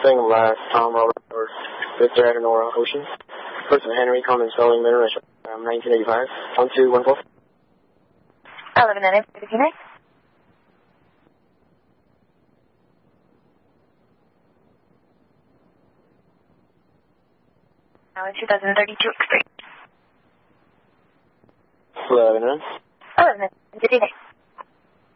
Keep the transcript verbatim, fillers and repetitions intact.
thing last Tom Robert or Victor Adenora Ocean. Person Henry Common Spelling Minor, um, nineteen eighty-five. one two one four. eleven nine fifty-nine. Now in two thousand thirty-two Express. eleven nine. eleven nine fifty-nine.